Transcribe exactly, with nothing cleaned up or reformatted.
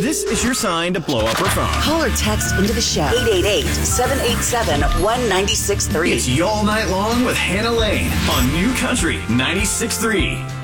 this is your sign to blow up her phone. Call or text into the show. eight eight eight, seven eight seven, one nine six three. It's Y'all Night Long with Hannah Lane on New Country ninety-six point three.